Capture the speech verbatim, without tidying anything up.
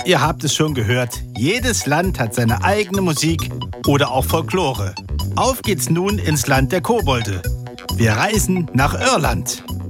Ihr habt es schon gehört, jedes Land hat seine eigene Musik oder auch Folklore. Auf geht's nun ins Land der Kobolde. Wir reisen nach Irland.